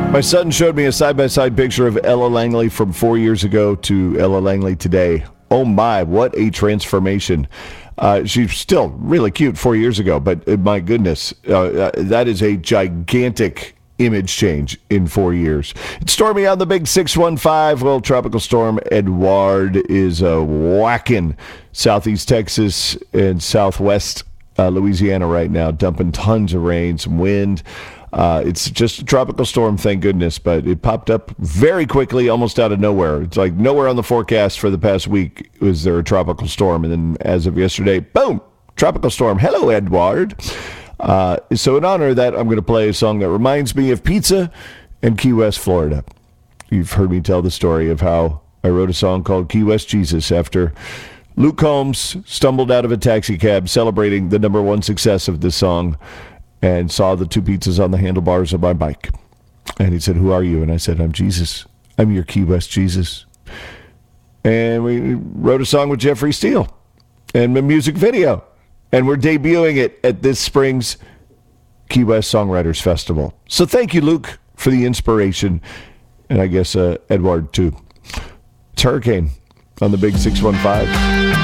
My son showed me a side-by-side picture of Ella Langley from 4 years ago to Ella Langley today. Oh my, what a transformation. She's still really cute 4 years ago, but my goodness, that is a gigantic image change in 4 years. It's stormy on the big 615. Well, Tropical Storm Edouard is whacking southeast Texas and southwest Louisiana right now, dumping tons of rain, some wind. It's just a tropical storm, thank goodness, but it popped up very quickly, almost out of nowhere. It's like nowhere on the forecast for the past week was there a tropical storm, and then as of yesterday, boom, tropical storm. Hello, Edward. So in honor of that, I'm going to play a song that reminds me of pizza and Key West, Florida. You've heard me tell the story of how I wrote a song called Key West Jesus after Luke Combs stumbled out of a taxi cab celebrating the number one success of this song and saw the two pizzas on the handlebars of my bike. And he said, "Who are you?" And I said, "I'm Jesus. I'm your Key West Jesus." And we wrote a song with Jeffrey Steele and a music video. And we're debuting it at this spring's Key West Songwriters Festival. So thank you, Luke, for the inspiration. And I guess Edward, too. It's Hurricane on the big 615.